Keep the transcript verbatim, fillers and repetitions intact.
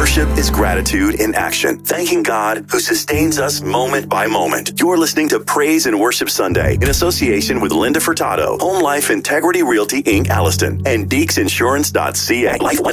Worship is gratitude in action, thanking God who sustains us moment by moment. You're listening to Praise and Worship Sunday in association with Linda Furtado, Home Life Integrity Realty, Incorporated, Alliston, and Deeks Insurance dot C A. Life